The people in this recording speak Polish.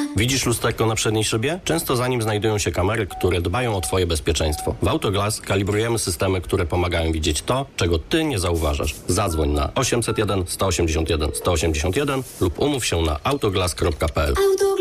Widzisz lusterko na przedniej szybie? Często za nim znajdują się kamery, które dbają o Twoje bezpieczeństwo. W Autoglass kalibrujemy systemy, które pomagają widzieć to, czego Ty nie zauważasz. Zadzwoń na 801 181 181 lub umów się na autoglass.pl.